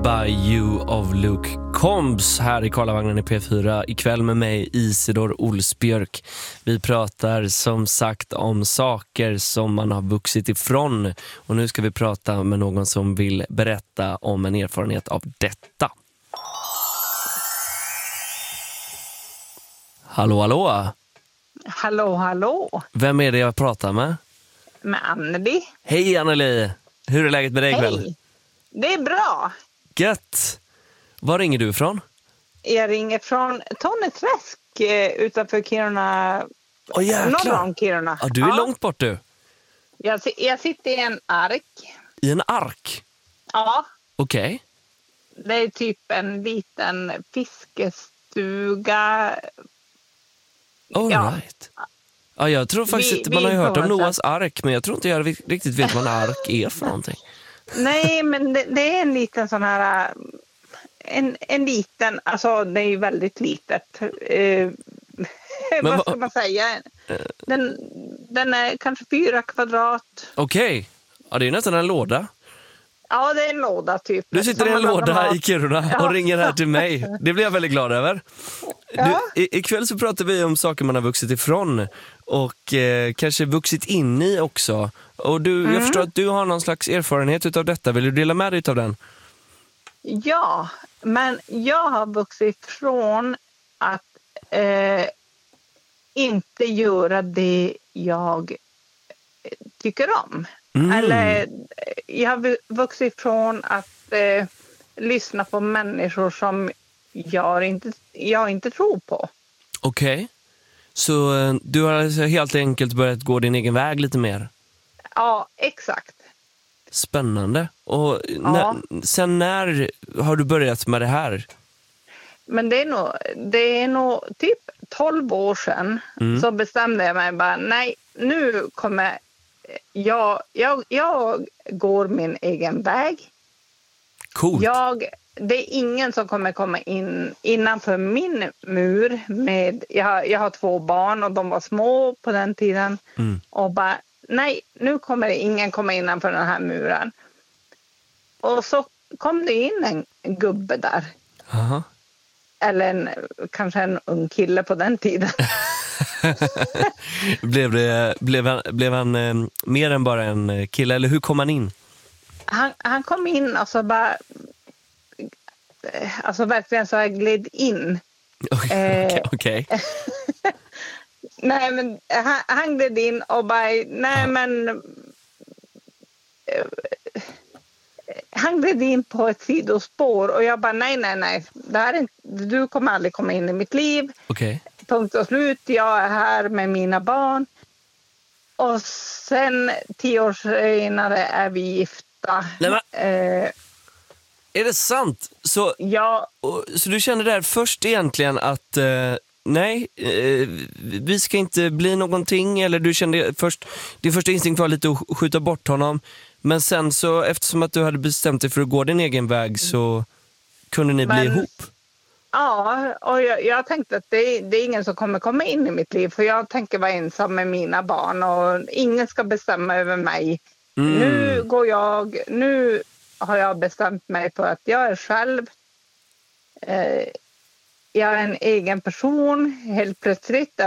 by You of Luke Combs här i Karlavagnen i P4. Ikväll med mig Isidor Olsbjörk. Vi pratar som sagt om saker som man har vuxit ifrån. Och nu ska vi prata med någon som vill berätta om en erfarenhet av detta. Hallå, hallå. Hallå, hallå. Vem är det jag pratar med? Med Anneli. Hej Anneli. Hur är läget med dig ikväll? Hej. Det är bra. Gött. Var ringer du ifrån? Jag ringer från Tonneträsk utanför Kiruna. Norr om Kiruna. Ja, du är långt bort du. Jag sitter i en ark. I en ark? Ja. Okej. Det är typ en liten fiskestuga. All right. Ja, jag tror faktiskt att man har hört om Noahs ark, men jag tror inte jag riktigt vet vad en ark är för någonting. Nej, men det är en liten sån här... En liten, alltså det är ju väldigt litet. Vad ska man säga? Den är kanske 4 kvadrat. Okej. Ja, det är nästan en låda. Ja, det är en låda typ. Du sitter i en låda i Kiruna och ringer här till mig. Det blir jag väldigt glad över. Ja. Ikväll så pratar vi om saker man har vuxit ifrån och kanske vuxit in i också. Och jag förstår att du har någon slags erfarenhet utav detta. Vill du dela med dig utav den? Ja, men jag har vuxit ifrån att inte göra det jag tycker om. Eller jag har vuxit ifrån att lyssna på människor som jag inte tror på. Okej. Så du har alltså helt enkelt börjat gå din egen väg lite mer? Ja, exakt. Spännande. Och sen när har du börjat med det här? Men det är nog typ 12 år sedan så bestämde jag mig bara, nej, nu kommer jag går min egen väg. Coolt. Det är ingen som kommer komma in innanför min mur jag har 2 barn och de var små på den tiden och bara, nej, nu kommer ingen komma innanför den här muren. Och så kom det in en gubbe där. Aha. Eller kanske en ung kille på den tiden. Blev han mer än bara en kille, eller hur kom han in? Han kom in och så bara, alltså verkligen så jag gled in. Okej. Nej, men han gled in och bara, nej men han gled in på ett sidospår och jag bara, nej, det här är inte, du kommer aldrig komma in i mitt liv. Okej. Punkt och slut, jag är här med mina barn. Och sen 10 år senare är vi gifta. Nej, men, är det sant? Så, ja. Så du kände där först egentligen att nej, vi ska inte bli någonting, eller du kände först, din första instinkt var lite att skjuta bort honom, men sen så, eftersom att du hade bestämt dig för att gå din egen väg, så kunde ni bli ihop? Ja, och jag tänkte att det är ingen som kommer komma in i mitt liv, för jag tänker vara ensam med mina barn och ingen ska bestämma över mig. Nu har jag bestämt mig för att jag är själv. Jag är en egen person helt plötsligt.